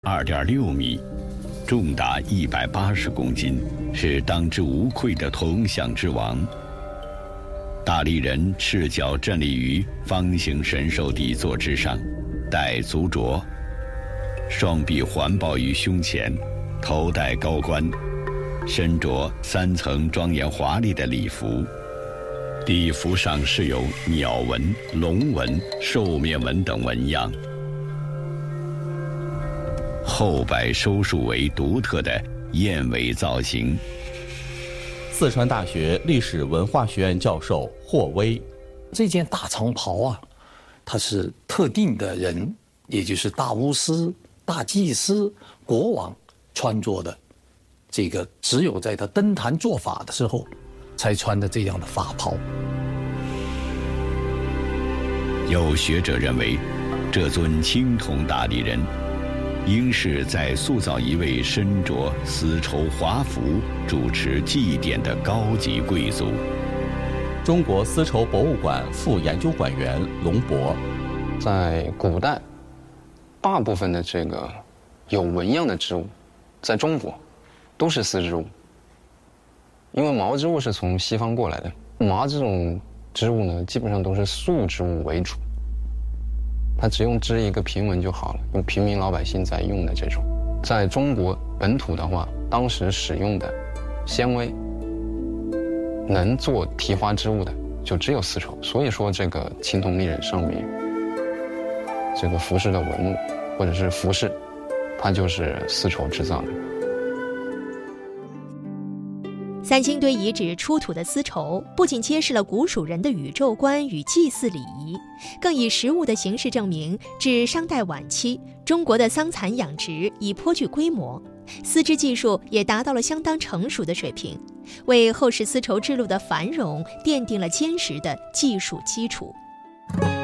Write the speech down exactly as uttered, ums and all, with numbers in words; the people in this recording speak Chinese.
二点六米，重达一百八十公斤，是当之无愧的铜像之王。大力人赤脚站立于方形神兽底座之上，戴足镯，双臂环抱于胸前，头戴高冠，身着三层庄严华丽的礼服，礼服上饰有鸟纹、龙纹、兽面纹等纹样，后摆收束为独特的燕尾造型。 四川大学历史文化学院教授霍威， 这件大长袍啊，它是特定的人，也就是大巫师、大祭司、国王穿着的，这个只有在他登坛做法的时候才穿的这样的法袍。 有学者认为，这尊青铜大力人应是在塑造一位身着丝绸华服主持祭典的高级贵族。 中国丝绸博物馆副研究馆员龙博， 在古代，大部分的这个有纹样的织物，在中国都是丝织物，因为毛织物是从西方过来的，麻这种织物呢，基本上都是素织物为主。它只用织一个平纹就好了，用平民老百姓在用的这种。在中国本土的话，当时使用的纤维能做提花织物的就只有丝绸，所以说这个青铜立人上面这个服饰的纹路或者是服饰，它就是丝绸制造的。 三星堆遗址出土的丝绸不仅揭示了古蜀人的宇宙观与祭祀礼仪，更以实物的形式证明，至商代晚期，中国的桑蚕养殖已颇具规模，丝织技术也达到了相当成熟的水平，为后世丝绸之路的繁荣奠定了坚实的技术基础。